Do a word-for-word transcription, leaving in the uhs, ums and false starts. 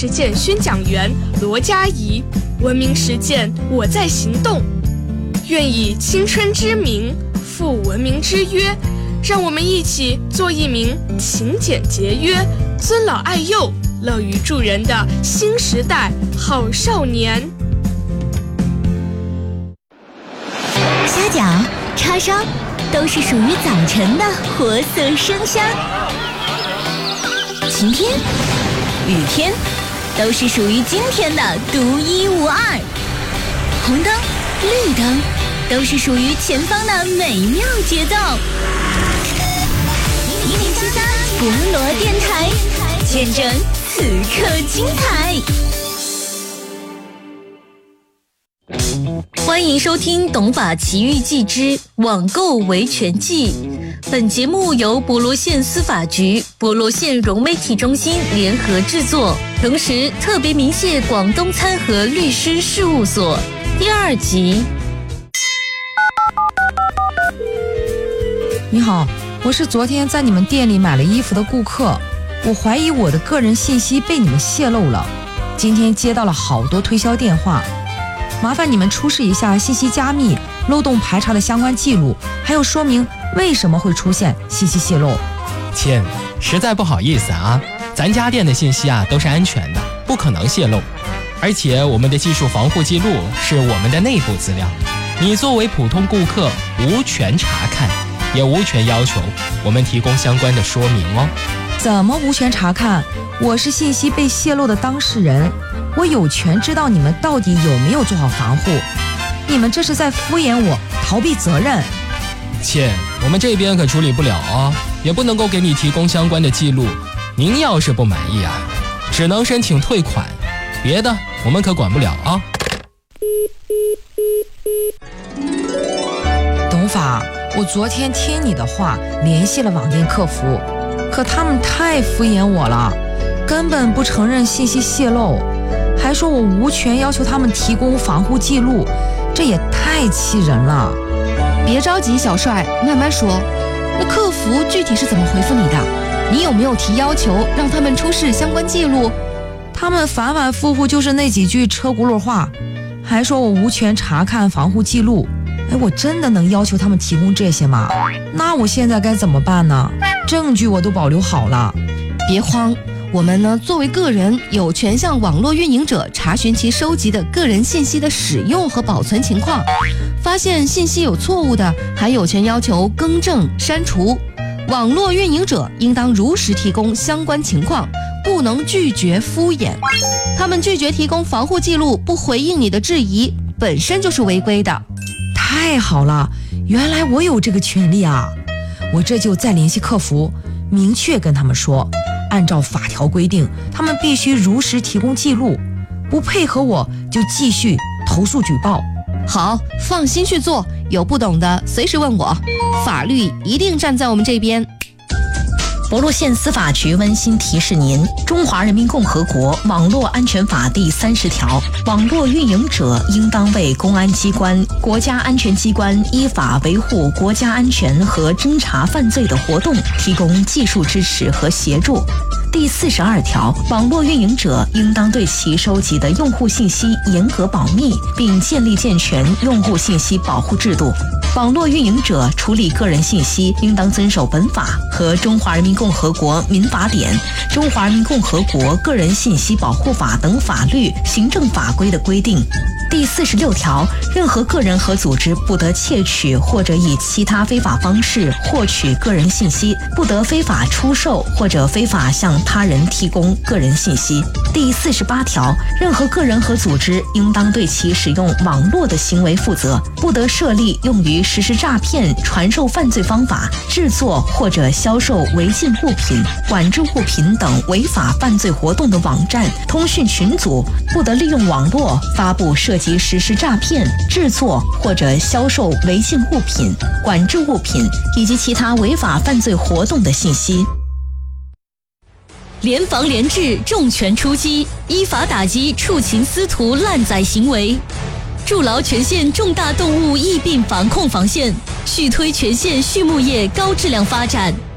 实践宣讲员罗佳怡，文明实践我在行动，愿以青春之名赴文明之约，让我们一起做一名勤俭节约、尊老爱幼、乐于助人的新时代好少年。 虾饺、叉烧都是属于早晨的活色生香，晴天、雨天都是属于今天的独一无二，红灯、绿灯都是属于前方的美妙节奏。一零七三博罗电台，见证此刻精彩。欢迎收听《懂法奇遇记之网购维权记》。本节目由博罗县司法局、博罗县融媒体中心联合制作，同时特别鸣谢广东参和律师事务所。第二集。 你好，我是昨天在你们店里买了衣服的顾客，我怀疑我的个人信息被你们泄露了。今天接到了好多推销电话，麻烦你们出示一下信息加密、漏洞排查的相关记录，还有说明为什么会出现信息泄露。 亲，实在不好意思啊，咱家店的信息啊都是安全的，不可能泄露。而且我们的技术防护记录是我们的内部资料，你作为普通顾客无权查看，也无权要求我们提供相关的说明哦。 怎么无权查看？我是信息被泄露的当事人，我有权知道你们到底有没有做好防护。你们这是在敷衍我，逃避责任。 亲，我们这边可处理不了哦，也不能够给你提供相关的记录。您要是不满意啊，只能申请退款，别的我们可管不了啊。 董法，我昨天听你的话联系了网店客服，可他们太敷衍我了，根本不承认信息泄露，还说我无权要求他们提供防护记录，这也太气人了。 别着急，小帅，慢慢说。那客服具体是怎么回复你的？你有没有提要求让他们出示相关记录？ 他们反反复复就是那几句车轱辘话，还说我无权查看防护记录。哎，我真的能要求他们提供这些吗？那我现在该怎么办呢？证据我都保留好了。 别慌，我们呢作为个人有权向网络运营者查询其收集的个人信息的使用和保存情况，发现信息有错误的，还有权要求更正删除。网络运营者应当如实提供相关情况，不能拒绝敷衍。他们拒绝提供防护记录，不回应你的质疑，本身就是违规的。 太好了，原来我有这个权利啊！我这就再联系客服，明确跟他们说，按照法条规定，他们必须如实提供记录，不配合我就继续投诉举报。 好，放心去做，有不懂的随时问我，法律一定站在我们这边。 博罗县司法局温馨提示您：中华人民共和国网络安全法第三十条，网络运营者应当为公安机关、国家安全机关依法维护国家安全和侦查犯罪的活动提供技术支持和协助。第四十二条，网络运营者应当对其收集的用户信息严格保密，并建立健全用户信息保护制度。网络运营者处理个人信息应当遵守本法和中华人民共和国民法典、中华人民共和国个人信息保护法等法律、行政法规的规定。第四十六条，任何个人和组织不得窃取或者以其他非法方式获取个人信息，不得非法出售或者非法向他人提供个人信息。第四十八条，任何个人和组织应当对其使用网络的行为负责，不得设立用于实施诈骗、传授犯罪方法、制作或者销售违禁物品、管制物品等违法犯罪活动的网站、通讯群组，不得利用网络发布涉及实施诈骗、制作或者销售违禁物品、管制物品以及其他违法犯罪活动的信息。联防联治，重拳出击，依法打击畜禽私屠滥宰行为，筑牢全县重大动物疫病防控防线，续推全县畜牧业高质量发展。